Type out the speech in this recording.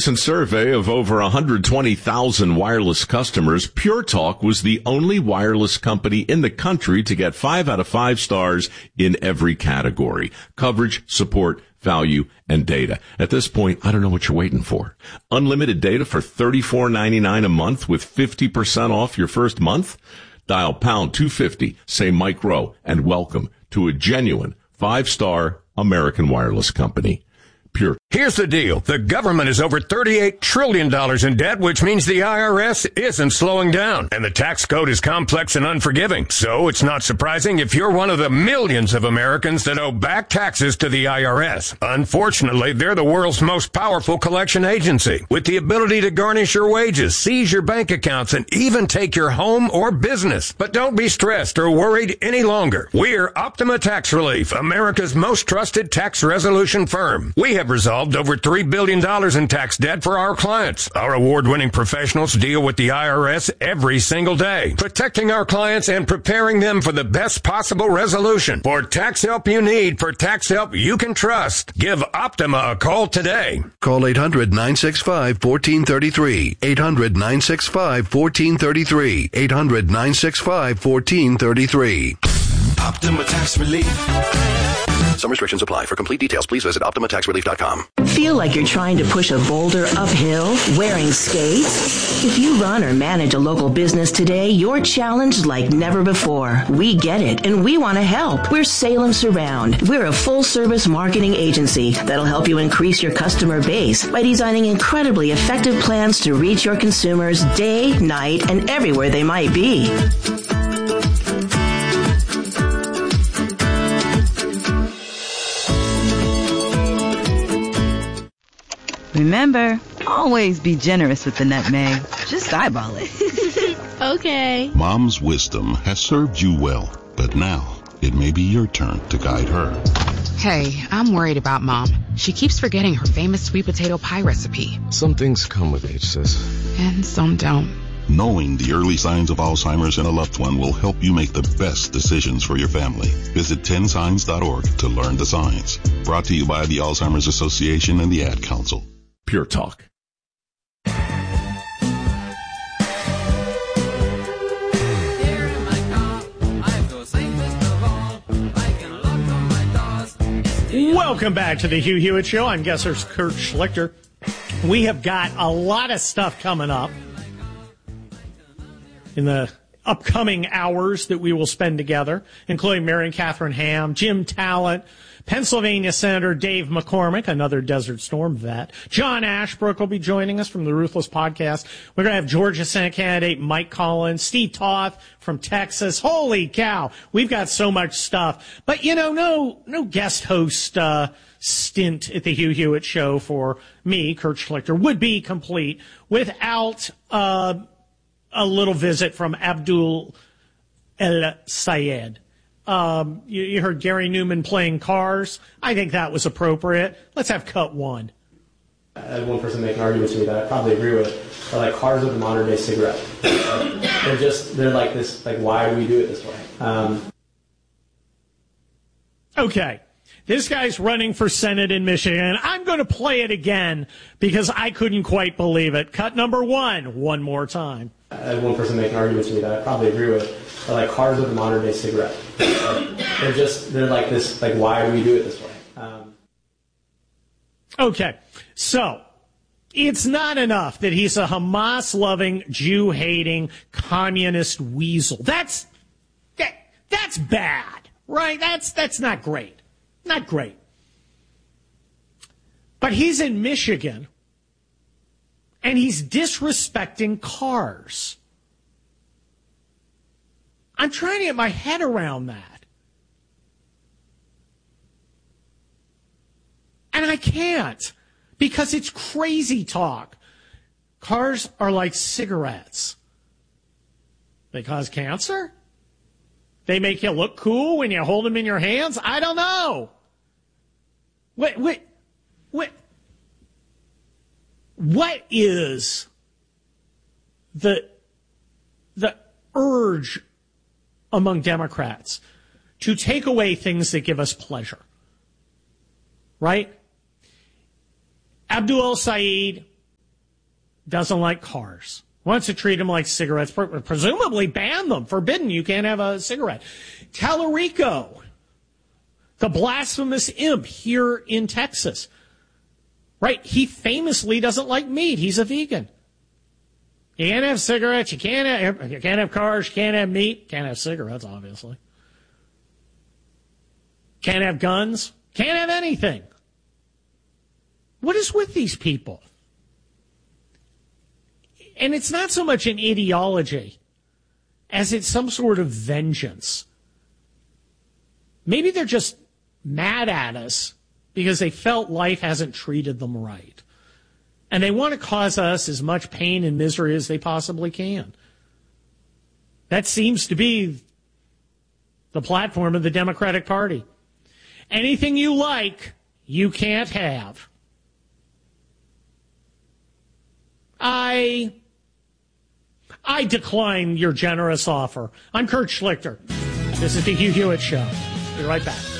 recent survey of over 120,000 wireless customers, Pure Talk was the only wireless company in the country to get 5 out of 5 stars in every category: coverage, support, value, and data. At this point, I don't know what you're waiting for. Unlimited data for $34.99 a month with 50% off your first month? Dial pound 250, say Mike Rowe, and welcome to a genuine 5-star American wireless company. Pure. Here's the deal. The government is over $38 trillion in debt, which means the IRS isn't slowing down. And the tax code is complex and unforgiving. So it's not surprising if you're one of the millions of Americans that owe back taxes to the IRS. Unfortunately, they're the world's most powerful collection agency, with the ability to garnish your wages, seize your bank accounts, and even take your home or business. But don't be stressed or worried any longer. We're Optima Tax Relief, America's most trusted tax resolution firm. We have resolved over $3 billion in tax debt for our clients. Our award-winning professionals deal with the IRS every single day, protecting our clients and preparing them for the best possible resolution. For tax help you need, for tax help you can trust, give Optima a call today. Call 800-965-1433. 800-965-1433. 800-965-1433. Optima Tax Relief. Some restrictions apply. For complete details, please visit OptimaTaxRelief.com. Feel like you're trying to push a boulder uphill wearing skates? If you run or manage a local business today, you're challenged like never before. We get it, and we want to help. We're Salem Surround. We're a full-service marketing agency that'll help you increase your customer base by designing incredibly effective plans to reach your consumers day, night, and everywhere they might be. Remember, always be generous with the nutmeg. Just eyeball it. Okay. Mom's wisdom has served you well, but now it may be your turn to guide her. Hey, I'm worried about Mom. She keeps forgetting her famous sweet potato pie recipe. Some things come with age, sis. And some don't. Knowing the early signs of Alzheimer's in a loved one will help you make the best decisions for your family. Visit 10signs.org to learn the signs. Brought to you by the Alzheimer's Association and the Ad Council. Pure Talk. Welcome back to the Hugh Hewitt Show. I'm guesser Kurt Schlichter. We have got a lot of stuff coming up in the upcoming hours that we will spend together, including Marion Catherine Ham, Jim Talent, Pennsylvania Senator Dave McCormick, another Desert Storm vet. John Ashbrook will be joining us from the Ruthless Podcast. We're going to have Georgia Senate candidate Mike Collins, Steve Toth from Texas. Holy cow, we've got so much stuff. But, you know, no guest host stint at the Hugh Hewitt Show for me, Kurt Schlichter, would be complete without a little visit from Abdul El Sayed. You heard Gary Newman playing Cars. I think that was appropriate. Let's have cut one. As one person making arguments to me that I probably agree with, are like cars are the modern day cigarette. They're like this, like, why do we do it this way? Okay. This guy's running for Senate in Michigan. I'm going to play it again because I couldn't quite believe it. Cut number one more time. As one person making arguments to me that I probably agree with, are like cars are the modern day cigarette. They're like this, like, why do we do it this way? Okay. So it's not enough that he's a Hamas-loving, Jew-hating, communist weasel. That's bad, right? That's not great. Not great. But he's in Michigan, and he's disrespecting cars. I'm trying to get my head around that. And I can't, because it's crazy talk. Cars are like cigarettes. They cause cancer? They make you look cool when you hold them in your hands? I don't know. What is the urge among Democrats to take away things that give us pleasure? Right? Abdul Saeed doesn't like cars. Wants to treat them like cigarettes, presumably ban them, forbidden. You can't have a cigarette. Tallarico, the blasphemous imp here in Texas. Right? He famously doesn't like meat. He's a vegan. You can't have cigarettes. You can't have cars. You can't have meat. Can't have cigarettes, obviously. Can't have guns. Can't have anything. What is with these people? And it's not so much an ideology as it's some sort of vengeance. Maybe they're just mad at us because they felt life hasn't treated them right. And they want to cause us as much pain and misery as they possibly can. That seems to be the platform of the Democratic Party. Anything you like, you can't have. I decline your generous offer. I'm Kurt Schlichter. This is the Hugh Hewitt Show. Be right back.